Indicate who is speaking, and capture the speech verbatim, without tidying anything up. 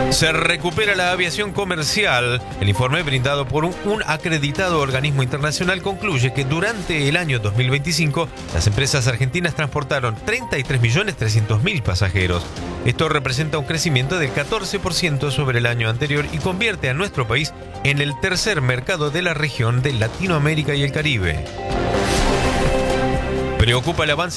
Speaker 1: Se recupera la aviación comercial. El informe brindado por un, un acreditado organismo internacional concluye que durante el año dos mil veinticinco las empresas argentinas transportaron treinta y tres millones trescientos mil pasajeros. Esto representa un crecimiento del catorce por ciento sobre el año anterior y convierte a nuestro país en el tercer mercado de la región de Latinoamérica y el Caribe. Preocupa el avance